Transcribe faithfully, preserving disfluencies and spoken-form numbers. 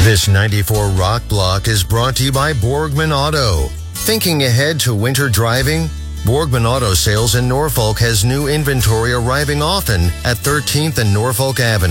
This ninety-four Rock Block is brought to you by Borgman Auto. Thinking ahead to winter driving? Borgman Auto Sales in Norfolk has new inventory arriving often at thirteenth and Norfolk Avenue.